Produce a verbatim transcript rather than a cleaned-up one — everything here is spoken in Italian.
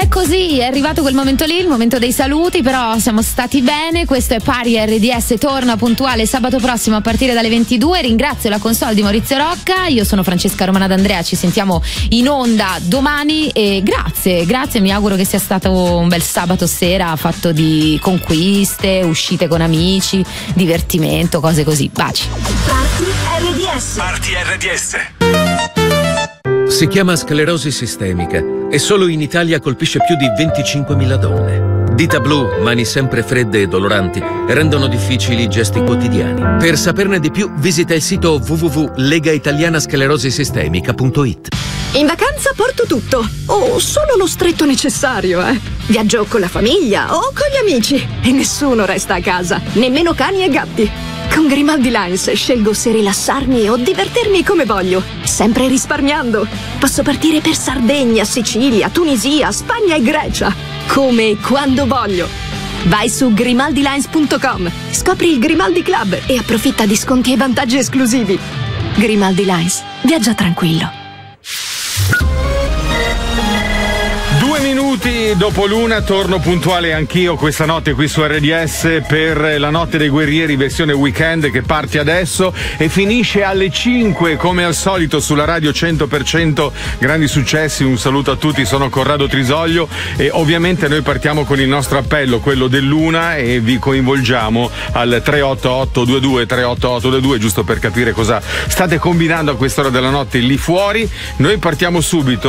è così, è arrivato quel momento lì, il momento dei saluti, però siamo stati bene. Questo è Pari R D S, torna puntuale sabato prossimo a partire dalle ventidue. Ringrazio la console di Maurizio Rocca, io sono Francesca Romana D'Andrea, ci sentiamo in onda domani e grazie, grazie, mi auguro che sia stato un bel sabato sera fatto di conquiste, uscite con amici, divertimento, cose così. Baci. Party R D S. Party R D S. Si chiama sclerosi sistemica e solo in Italia colpisce più di venticinquemila donne. Dita blu, mani sempre fredde e doloranti, rendono difficili i gesti quotidiani. Per saperne di più, visita il sito w w w punto lega italiana sclerosi sistemica punto i t. In vacanza porto tutto, o solo lo stretto necessario, eh. Viaggio con la famiglia o con gli amici e nessuno resta a casa, nemmeno cani e gatti. Con Grimaldi Lines scelgo se rilassarmi o divertirmi come voglio, sempre risparmiando. Posso partire per Sardegna, Sicilia, Tunisia, Spagna e Grecia, come e quando voglio. Vai su grimaldi lines punto com, scopri il Grimaldi Club e approfitta di sconti e vantaggi esclusivi. Grimaldi Lines, viaggia tranquillo. Due minuti dopo l'una torno puntuale anch'io questa notte qui su R D S per la notte dei guerrieri versione weekend che parte adesso e finisce alle cinque come al solito sulla radio cento per cento. Grandi successi, un saluto a tutti, sono Corrado Trisoglio e ovviamente noi partiamo con il nostro appello, quello dell'una, e vi coinvolgiamo al tre otto otto due due tre otto otto due due giusto per capire cosa state combinando a quest'ora della notte lì fuori. Noi partiamo subito.